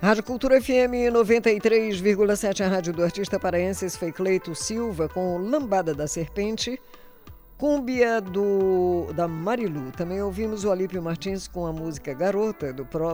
Rádio Cultura FM 93,7, a rádio do artista paraense. Esse foi Cleito Silva com Lambada da Serpente. Cúmbia da Marilu. Também ouvimos o Alípio Martins com a música Garota, do próprio